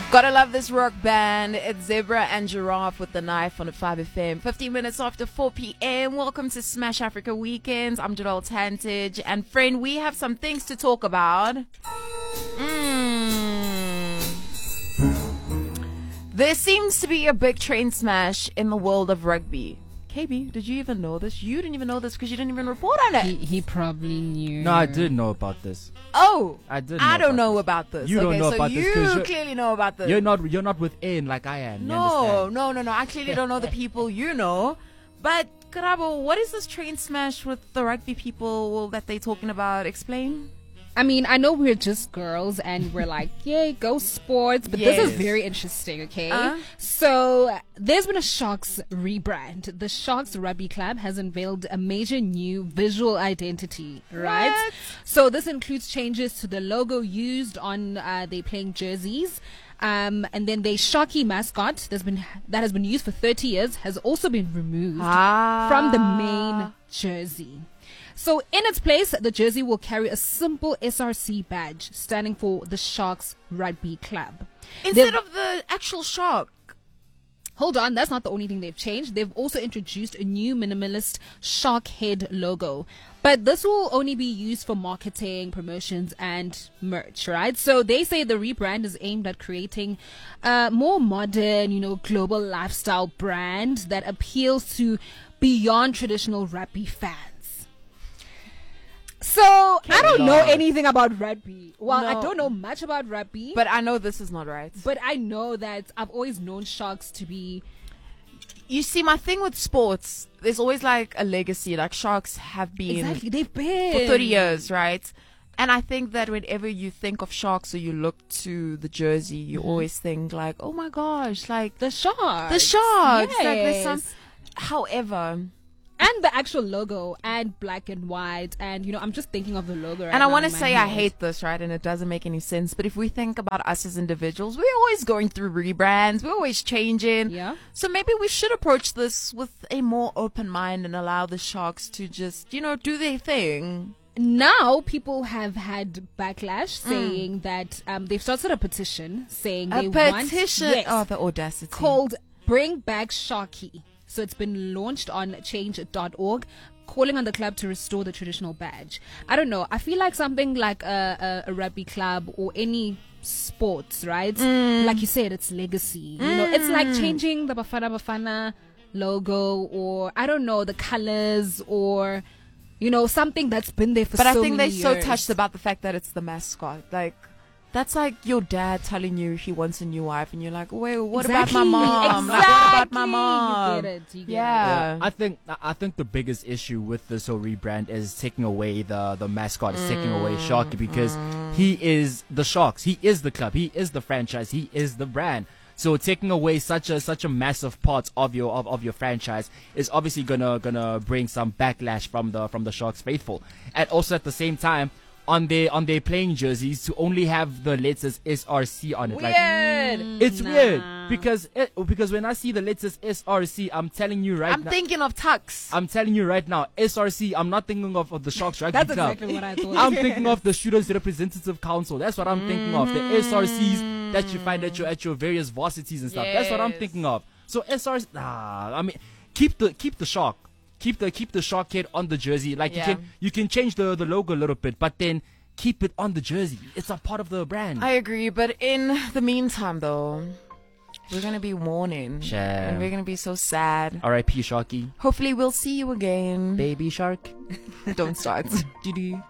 Gotta love this rock band. It's Zebra and Giraffe with the Knife on the 5FM. 15 minutes after 4 p.m. Welcome to Smash Africa Weekends. I'm Jadal Tantage. And friend, we have some things to talk about. There seems to be a big train smash in the world of rugby. KB, did you even know this? You didn't even know this because you didn't even report on it. He probably knew. No, I did know about this. Oh, I did. I don't know about this. You don't know about this because you clearly know about this. You're not within like I am. No. I clearly don't know the people you know. But Karabo, what is this train smash with the rugby people that they're talking about? Explain. I mean, I know we're just girls and we're like, yay, go sports, but Yes. this is very interesting, okay? So, there's been a Sharks rebrand. The Sharks Rugby Club has unveiled a major new visual identity, right? What? So, this includes changes to the logo used on their playing jerseys. And then the Sharky mascot that has been used for 30 years has also been removed from the main jersey. So in its place, the jersey will carry a simple SRC badge standing for the Sharks Rugby Club. Instead of the actual shark. Hold on, that's not the only thing they've changed. They've also introduced a new minimalist shark head logo. But this will only be used for marketing, promotions, and merch, right? So they say the rebrand is aimed at creating a more modern, global lifestyle brand that appeals to beyond traditional rugby fans. So, I don't know anything about rugby. Well, I don't know much about rugby. But I know this is not right. But I know that I've always known Sharks to be... You see, my thing with sports, there's always like a legacy. Like Sharks have been... Exactly, they've been. For 30 years, right? And I think that whenever you think of Sharks or you look to the jersey, you always think like, oh my gosh, like... The Sharks. The Sharks. Yes. Like there's some... However... And the actual logo and black and white and I'm just thinking of the logo right and I now want to in my say head. I hate this, right? And it doesn't make any sense. But if we think about us as individuals, we're always going through rebrands. We're always changing. Yeah. So maybe we should approach this with a more open mind and allow the Sharks to just, do their thing. Now people have had backlash saying that they've started a petition saying A they petition. want Oh, the audacity. called Bring Back Sharky. So it's been launched on change.org, calling on the club to restore the traditional badge. I don't know. I feel like something like a rugby club or any sports, right? Like you said, it's legacy. It's like changing the Bafana Bafana logo or, I don't know, the colors or, something that's been there for so many years. But I think they're so touched about the fact that it's the mascot. Like, that's like your dad telling you he wants a new wife, and you're like, wait, what about my mom? Like, what about my mom? You get it. Yeah. I think the biggest issue with this whole rebrand is taking away the mascot, is taking away Sharky, because he is the Sharks, he is the club, he is the franchise, he is the brand. So taking away such a massive part of your franchise is obviously gonna bring some backlash from the Sharks faithful, and also at the same time, on their playing jerseys to only have the letters SRC on it. Weird. It's weird because when I see the letters SRC, I'm telling you right now. I'm thinking of Tux. I'm telling you right now, SRC. I'm not thinking of the Sharks Rugby That's Club. exactly what I thought. I'm thinking of the Students Representative Council. That's what I'm thinking of. The SRCs that you find at your various varsities and stuff. That's what I'm Yes. thinking of. So SRC. I mean, keep the Shark. Keep the shark head on the jersey. Like you can change the logo a little bit, but then keep it on the jersey. It's a part of the brand. I agree, but in the meantime, though, we're gonna be mourning, and we're gonna be so sad. R.I.P. Sharky. Hopefully, we'll see you again. Baby shark. Don't start. Doo-doo.